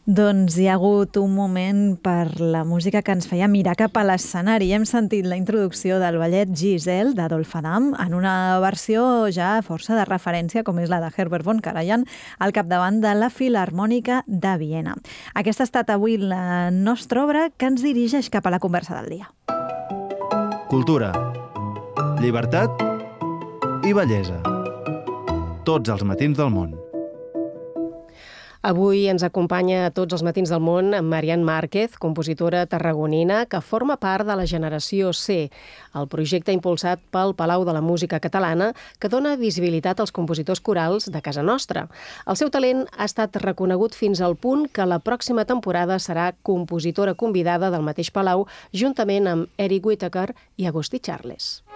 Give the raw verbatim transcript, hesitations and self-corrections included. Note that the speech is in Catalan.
Doncs hi ha hagut un moment per la música que ens feia mirar cap a l'escenari. Hem sentit la introducció del ballet Giselle d'Adolphe Adam en una versió ja força de referència, com és la de Herbert von Karajan, al capdavant de la Filharmònica de Viena. Aquesta ha estat avui la nostra obra que ens dirigeix cap a la conversa del dia. Cultura, llibertat i bellesa. Tots els matins del món. Avui ens acompanya a tots els matins del món Marian Márquez, compositora tarragonina que forma part de la Generació C, el projecte impulsat pel Palau de la Música Catalana que dona visibilitat als compositors corals de casa nostra. El seu talent ha estat reconegut fins al punt que la pròxima temporada serà compositora convidada del mateix Palau juntament amb Eric Whittaker i Agustí Charles.